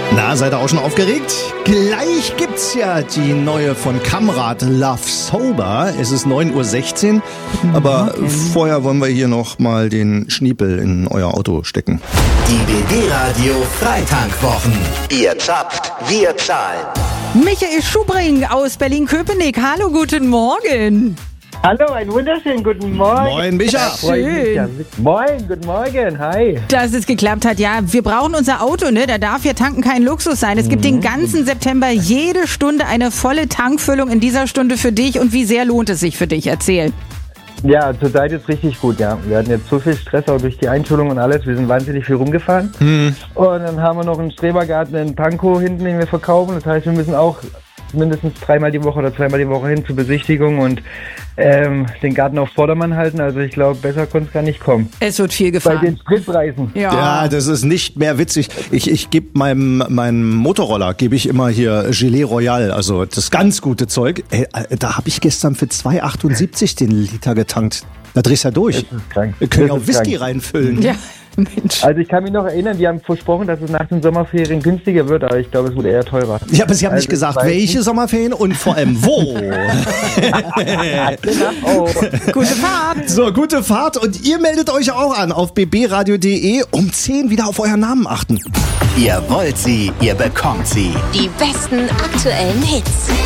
Na, seid ihr auch schon aufgeregt? Gleich gibt's ja die neue von Kamrad, Love Sober. Es ist 9:16 Uhr, aber vorher wollen wir hier noch mal den Schniepel in euer Auto stecken. Die BB-Radio Freitankwochen. Ihr zapft, wir zahlen. Michael Schubring aus Berlin-Köpenick. Hallo, guten Morgen. Hallo, einen wunderschönen guten Morgen. Moin, Micha. Schön, Moin, guten Morgen, hi. dass es geklappt hat. Ja, wir brauchen unser Auto, ne? Da darf ja tanken kein Luxus sein. Es gibt den ganzen September jede Stunde eine volle Tankfüllung in dieser Stunde für dich. Und wie sehr lohnt es sich für dich? Erzähl. Ja, zurzeit ist richtig gut, ja. Wir hatten jetzt so viel Stress auch durch die Einschulung und alles. Wir sind wahnsinnig viel rumgefahren. Und dann haben wir noch einen Strebergarten in Pankow hinten, den wir verkaufen. Das heißt, wir müssen auch mindestens 3-mal die Woche oder 2-mal die Woche hin zur Besichtigung und den Garten auf Vordermann halten. Also ich glaube, besser konnte es gar nicht kommen. Es wird viel Bei gefahren. den Spritpreisen. Ja, das ist nicht mehr witzig. Ich gebe meinem Motorroller gebe ich immer hier Gilet Royal, also das ganz gute Zeug. Da habe ich gestern für 2,78 den Liter getankt. Da drehst du ja durch. Das ist krank. Wir können ja Das auch ist Whisky krank. reinfüllen. Ja, Mensch. Also ich kann mich noch erinnern, die haben versprochen, dass es nach den Sommerferien günstiger wird, aber ich glaube, es wurde eher teurer. Ja, aber Sie haben nicht Also, gesagt, ich weiß welche Sommerferien und vor allem wo. Oh. Gute Fahrt. So, gute Fahrt und ihr meldet euch auch an auf bbradio.de. Um 10 wieder auf euren Namen achten. Ihr wollt sie, ihr bekommt sie. Die besten aktuellen Hits.